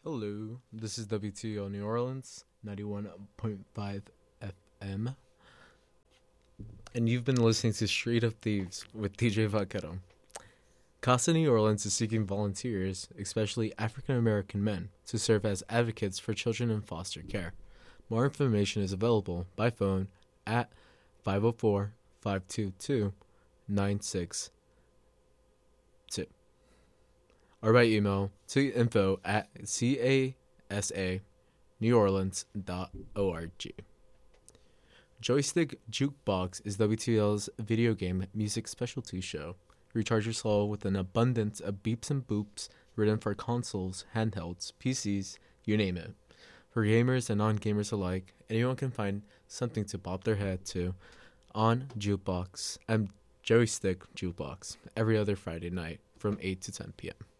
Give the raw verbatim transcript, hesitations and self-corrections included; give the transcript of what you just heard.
Hello, this is W T O New Orleans, ninety-one point five F M, and you've been listening to Street of Thieves with T J Vaquero. Casa New Orleans is seeking volunteers, especially African American men, to serve as advocates for children in foster care. More information is available by phone at five oh four, five two two, nine six two or by email to info at casa new orleans dot org. Joystick Jukebox is W T L's video game music specialty show. Recharge your soul with an abundance of beeps and boops written for consoles, handhelds, P Cs, you name it. For gamers and non-gamers alike, anyone can find something to bop their head to on Jukebox and Joystick Jukebox every other Friday night from eight to ten p.m.